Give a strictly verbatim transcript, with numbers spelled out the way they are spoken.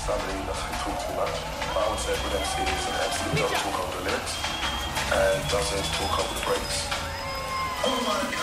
somebody who doesn't talk too much. But I would say with M C is an M C who doesn't talk over the lyrics and doesn't talk over the breaks. Oh my God.